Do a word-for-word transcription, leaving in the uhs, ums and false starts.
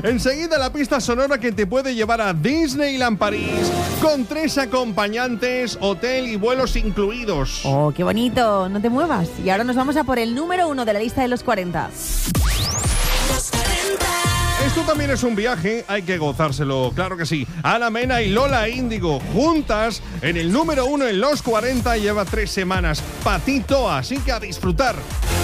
Enseguida la pista sonora que te puede llevar a Disneyland París con tres acompañantes, hotel y vuelos incluidos. Oh, qué bonito, no te muevas. Y ahora nos vamos a por el número uno de la lista de los cuarenta. Esto también es un viaje, hay que gozárselo, claro que sí. Ana Mena y Lola Índigo, juntas en el número uno en los cuarenta, lleva tres semanas. Patito, así que a disfrutar.